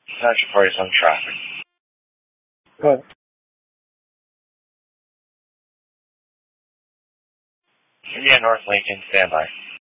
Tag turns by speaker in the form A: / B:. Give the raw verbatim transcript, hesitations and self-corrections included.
A: Attach report is on traffic.
B: Good.
A: India North Lincoln, standby.